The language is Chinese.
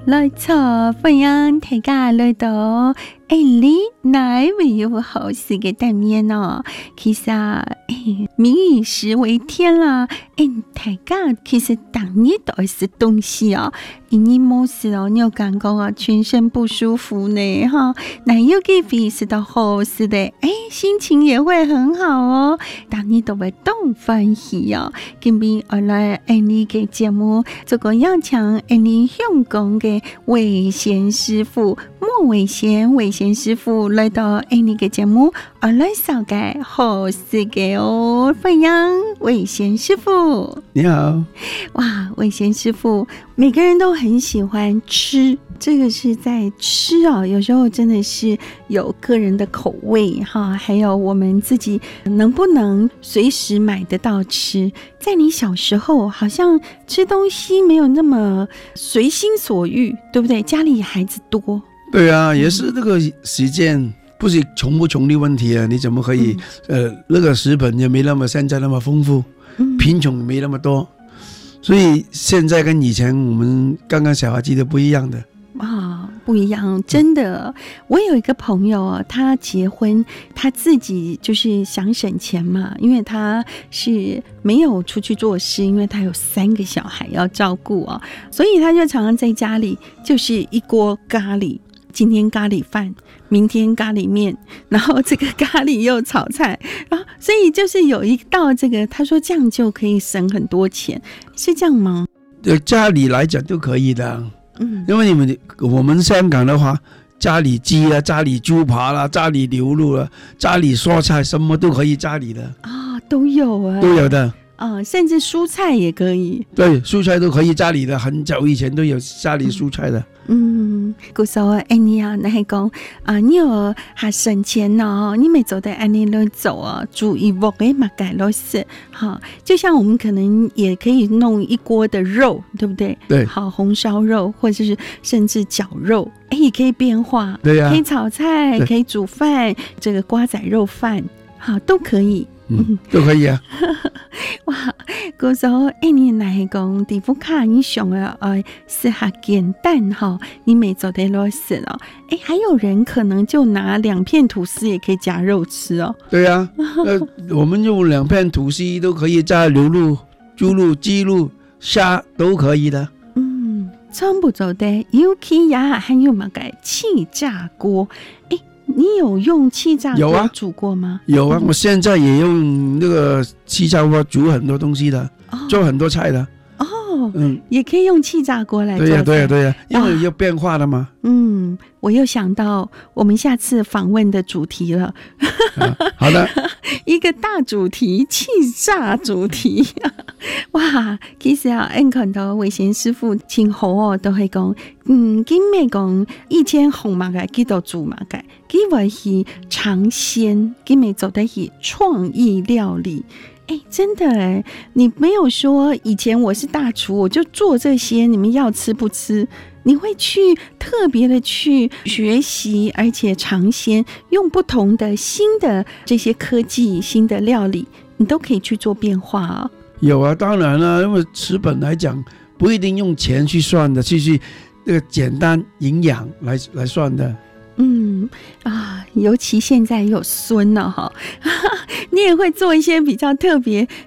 來坐歡迎大家來到你乃會有好事嘅單面哦。其實民以食為天啦，大家其實當日都會食東西哦。你冇事哦，你有感覺啊全身不舒服呢哈，那有機會食到好事的，心情也會很好哦。當日都會動歡喜哦。今天我來你嘅節目，這個邀請你香港嘅偉賢師傅莫偉賢師傅來到你嘅節目，我來紹介好事嘅哦。歡迎偉賢師傅。 你好。 哇，偉賢師傅，每個人都很喜歡吃，這個是在吃哦，有時候真的是有個人的口味哈，還有我們自己能不能隨時買得到吃。在你小時候好像吃東西沒有那麼隨心所欲，對不對？家裡孩子多。 對啊，也是那個時間不是窮不窮的問題啊，你怎麼可以那個食本也沒那麼現在那麼豐富，貧窮沒那麼多，所以現在跟以前我們剛剛小孩記得不一樣的不一樣，真的。我有一個朋友，他結婚，他自己就是想省錢嘛，因為他是沒有出去做事，因為他有3個小孩要照顧哦，所以他就常常在家裡就是一鍋咖喱，今天咖喱飯，明天咖喱麵，然後這個咖喱又炒菜，然後所以就是有一道這個，他說這樣就可以省很多錢，是這樣嗎？ 對家裡來講都可以的。因為我們香港的話，家裡雞啦，家裡豬扒啦，家裡牛肉啦，家裡蔬菜什麼都可以家裡的都有啊， 都有的甚至蔬菜也可以。 對，蔬菜都可以家裡的，很早以前都有家裡蔬菜的。 嗰時候你啊，你係講你有下省錢哦，你咪做得你來做啊，煮一鍋嘅物件來食哈。就像我們可能也可以弄一鍋的肉，對不對？ 對， 好，紅燒肉或者是甚至絞肉，也可以變化。 對啊， 可以炒菜，可以煮飯，這個瓜仔肉飯，好，都可以。 都可以啊。 哇，嗰時候你來講地府卡，你想要試下簡單哈，你沒做得落實了。還有人可能就拿2片吐司也可以加肉吃哦。 對啊，我們用2片吐司都可以加牛肉、豬肉、雞肉、蝦都可以的。 全部做得，尤其還有乜嘅氣炸鍋。你有用氣炸鍋煮過嗎？ 有啊，我現在也用那個氣炸鍋煮很多東西的，做很多菜的。 也可以用氣炸鍋來做菜。 對呀，因為要變化的嘛。 我又想到我們下次訪問的主題了。 好的。 一個大主題，氣炸主題。哇，其實看到偉賢師傅真好哦，都係講佢咩講以前紅馬嘅，佢都煮馬嘅，佢話係嘗鮮，佢咪做得係創意料理。真的你沒有說以前我是大廚，我就做這些，你們要吃不吃？你會去特別的去學習，而且嘗鮮，用不同的新的這些科技、新的料理，你都可以去做變化啊。 有啊，當然啦，因為食本來講不一定用錢去算的，去那個簡單營養來算的。 尤其現在有孫了哈，你也會做一些比較特別